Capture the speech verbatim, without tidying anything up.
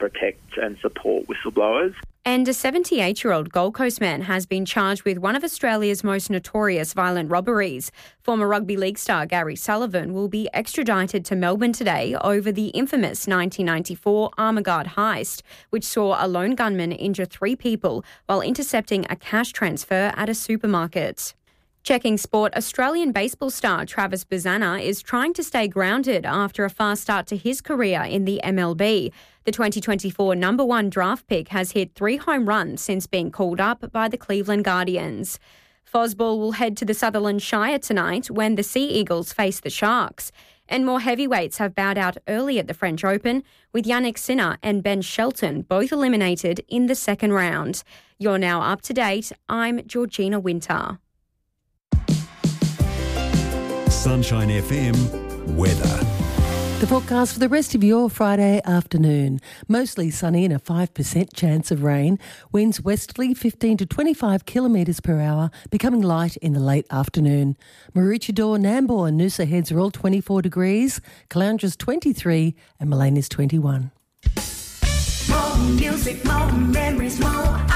protect and support whistleblowers. And a seventy-eight-year-old Gold Coast man has been charged with one of Australia's most notorious violent robberies. Former rugby league star Gary Sullivan will be extradited to Melbourne today over the infamous nineteen ninety-four Armourguard heist, which saw a lone gunman injure three people while intercepting a cash transfer at a supermarket. Checking sport, Australian baseball star Travis Bazzana is trying to stay grounded after a fast start to his career in the M L B. The twenty twenty-four number one draft pick has hit three home runs since being called up by the Cleveland Guardians. Fosball will head to the Sutherland Shire tonight when the Sea Eagles face the Sharks. And more heavyweights have bowed out early at the French Open, with Yannick Sinner and Ben Shelton both eliminated in the second round. You're now up to date. I'm Georgina Winter. Sunshine F M weather. The forecast for the rest of your Friday afternoon. Mostly sunny and a five percent chance of rain. Winds westerly fifteen to twenty-five kilometres per hour, becoming light in the late afternoon. Maroochydore, Nambour and Noosa Heads are all twenty-four degrees. Caloundra's twenty-three and Mullane is twenty-one. More music, more memories, more